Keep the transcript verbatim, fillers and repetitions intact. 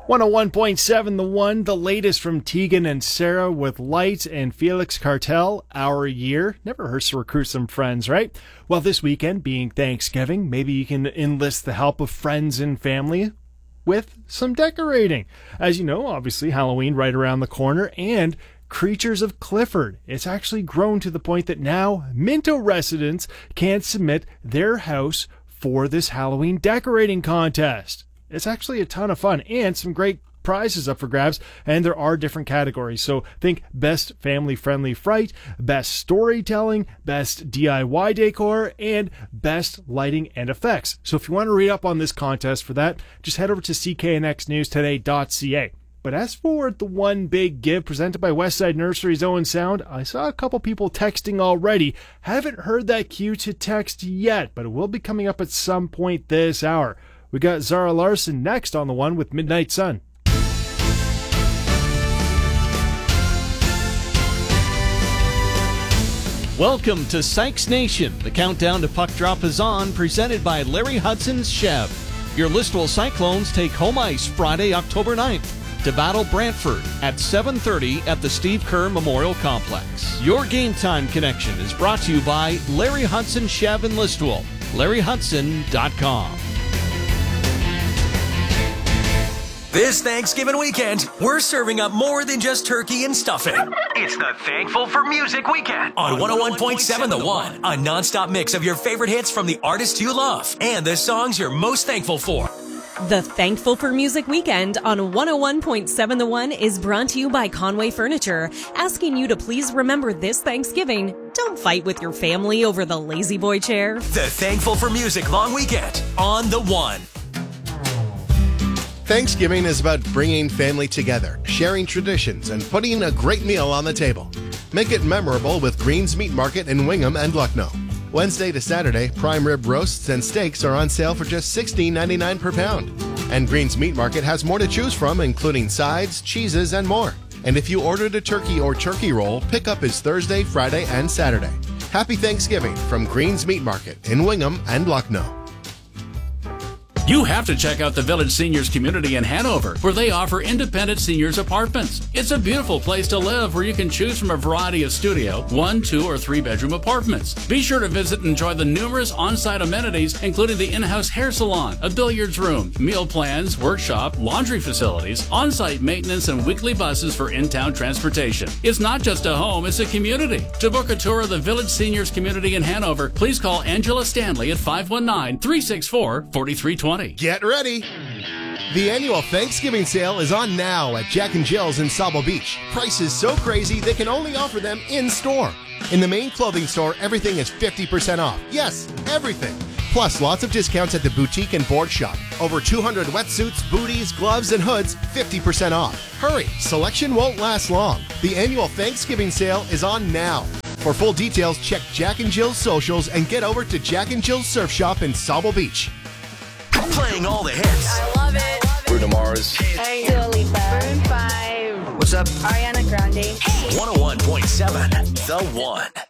one oh one point seven The One, the latest from Tegan and Sarah with Light and Felix Cartel, Our Year. Never hurts to recruit some friends, right? Well, this weekend being Thanksgiving, maybe you can enlist the help of friends and family with some decorating. As you know, obviously Halloween right around the corner, and Creatures of Clifford. It's actually grown to the point that now Minto residents can submit their house for this Halloween decorating contest. It's actually a ton of fun and some great prizes up for grabs, and there are different categories. So think best family-friendly fright, best storytelling, best D I Y decor, and best lighting and effects. So if you want to read up on this contest for that, just head over to c k n x news today dot c a. But as for the One Big Give presented by Westside Nursery's Owen Sound, I saw a couple people texting already. Haven't heard that cue to text yet, but it will be coming up at some point this hour. We got Zara Larson next on The One with Midnight Sun. Welcome to Sykes Nation. The countdown to puck drop is on, presented by Larry Hudson's Chev. Your Listowel Cyclones take home ice Friday, October ninth to battle Brantford at seven thirty at the Steve Kerr Memorial Complex. Your Game Time connection is brought to you by Larry Hudson Chev in Listowel. larry hudson dot com. This Thanksgiving weekend, we're serving up more than just turkey and stuffing. It's the Thankful for Music weekend on one oh one point seven The One, a non-stop mix of your favorite hits from the artists you love and the songs you're most thankful for. The Thankful for Music weekend on one oh one point seven The One is brought to you by Conway Furniture, asking you to please remember this Thanksgiving, don't fight with your family over the lazy boy chair. The Thankful for Music long weekend on The One. Thanksgiving is about bringing family together, sharing traditions, and putting a great meal on the table. Make it memorable with Green's Meat Market in Wingham and Lucknow. Wednesday to Saturday, prime rib roasts and steaks are on sale for just sixteen ninety-nine per pound. And Green's Meat Market has more to choose from, including sides, cheeses, and more. And if you ordered a turkey or turkey roll, pickup is Thursday, Friday, and Saturday. Happy Thanksgiving from Green's Meat Market in Wingham and Lucknow. You have to check out the Village Seniors Community in Hanover, where they offer independent seniors apartments. It's a beautiful place to live where you can choose from a variety of studio, one, two, or three bedroom apartments. Be sure to visit and enjoy the numerous on-site amenities, including the in-house hair salon, a billiards room, meal plans, workshop, laundry facilities, on-site maintenance, and weekly buses for in-town transportation. It's not just a home, it's a community. To book a tour of the Village Seniors Community in Hanover, please call Angela Stanley at five one nine, three six four, four three two zero. Get ready! The annual Thanksgiving sale is on now at Jack and Jill's in Sauble Beach. Prices so crazy they can only offer them in-store. In the main clothing store, everything is fifty percent off. Yes, everything. Plus, lots of discounts at the boutique and board shop. Over two hundred wetsuits, booties, gloves, and hoods, fifty percent off. Hurry, selection won't last long. The annual Thanksgiving sale is on now. For full details, check Jack and Jill's socials and get over to Jack and Jill's Surf Shop in Sauble Beach. Playing all the hits. I love it. Bruno Mars. Hey, Dua Lipa. Maroon five. What's up? Ariana Grande. Hey. one oh one point seven The One.